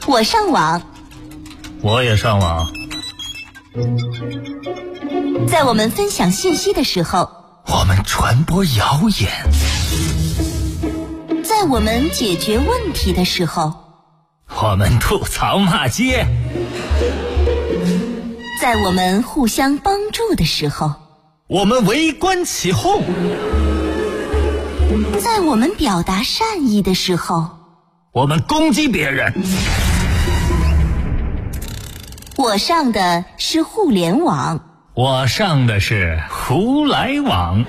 我上网， 我也上网。 在我们分享信息的时候， 我们传播谣言； 在我们解决问题的时候， 我们吐槽骂街； 在我们互相帮助的时候， 我们围观起哄； 在我们表达善意的时候， 我们攻击别人。 我上的是互联网， 我上的是胡来网。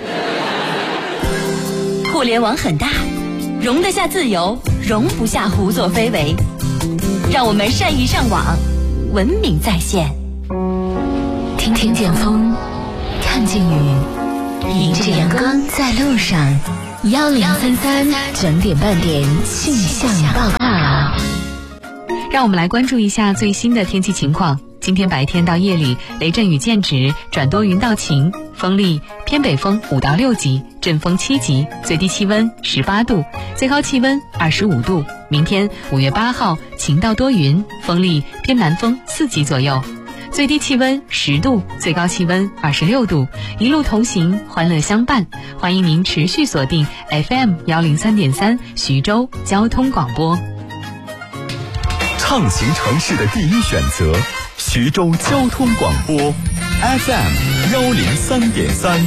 互联网很大，容得下自由，容不下胡作非为。让我们善意上网，文明在线。 听见风，看见雨，迎着阳光在路上。1033整点半点气象报告。 让我们来关注一下最新的天气情况。今天白天到夜里，雷阵雨见止，转多云到晴，风力偏北风5到6级，阵风7级，最低气温18度，最高气温25度。明天5月8号晴到多云，风力偏南风4级左右，最低气温10度，最高气温26度。一路同行，欢乐相伴。欢迎您持续锁定 FM103.3 徐州交通广播。 畅行城市的第一选择，徐州交通广播 FM103.3。